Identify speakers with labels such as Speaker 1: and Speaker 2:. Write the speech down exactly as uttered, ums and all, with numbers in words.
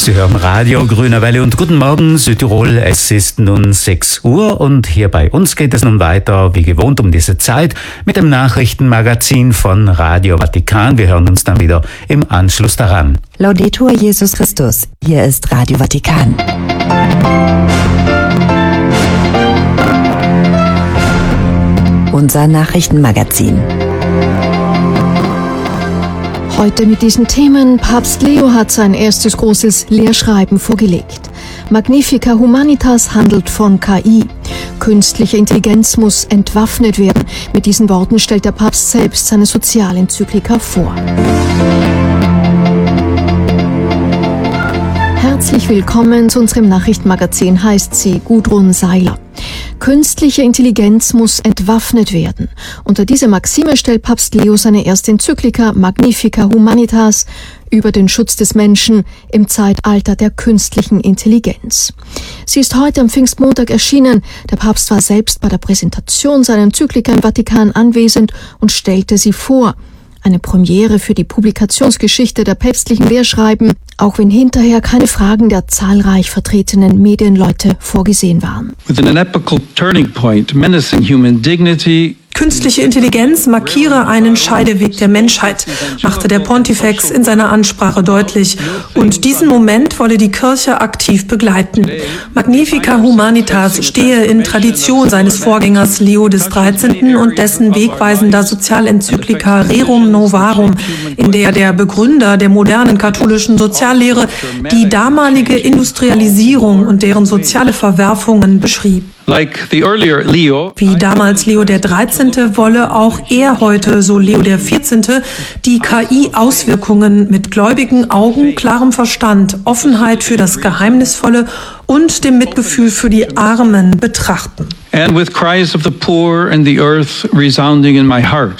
Speaker 1: Sie hören Radio Grüner Welle und guten Morgen Südtirol. Es ist nun sechs Uhr und hier bei uns geht es nun weiter, wie gewohnt um diese Zeit, mit dem Nachrichtenmagazin von Radio Vatikan. Wir hören uns dann wieder im Anschluss daran.
Speaker 2: Laudetur Jesus Christus. Hier ist Radio Vatikan. Unser Nachrichtenmagazin.
Speaker 3: Heute mit diesen Themen. Papst Leo hat sein erstes großes Lehrschreiben vorgelegt. Magnifica Humanitas handelt von K I. Künstliche Intelligenz muss entwaffnet werden. Mit diesen Worten stellt der Papst selbst seine Sozialenzyklika vor. Herzlich willkommen zu unserem Nachrichtenmagazin, heißt sie Gudrun Seiler. Künstliche Intelligenz muss entwaffnet werden. Unter dieser Maxime stellt Papst Leo seine erste Enzyklika Magnifica Humanitas über den Schutz des Menschen im Zeitalter der künstlichen Intelligenz. Sie ist heute am Pfingstmontag erschienen. Der Papst war selbst bei der Präsentation seiner Enzyklika im Vatikan anwesend und stellte sie vor. Eine Premiere für die Publikationsgeschichte der päpstlichen Lehrschreiben, auch wenn hinterher keine Fragen der zahlreich vertretenen Medienleute vorgesehen waren.
Speaker 4: With an epochal turning point menacing human dignity.
Speaker 5: Künstliche Intelligenz markiere einen Scheideweg der Menschheit, machte der Pontifex in seiner Ansprache deutlich. Und diesen Moment wolle die Kirche aktiv begleiten. Magnifica Humanitas stehe in Tradition seines Vorgängers Leo des dreizehnten und dessen wegweisender Sozialenzyklika Rerum Novarum, in der der Begründer der modernen katholischen Soziallehre die damalige Industrialisierung und deren soziale Verwerfungen beschrieb.
Speaker 4: Like the earlier Leo,
Speaker 5: Wie damals Leo der dreizehnte wolle auch er heute, so Leo der vierzehnte, die K I-Auswirkungen mit gläubigen Augen, klarem Verstand, Offenheit für das Geheimnisvolle und dem Mitgefühl für die Armen betrachten.
Speaker 4: and with cries of the poor and the earth resounding in my heart.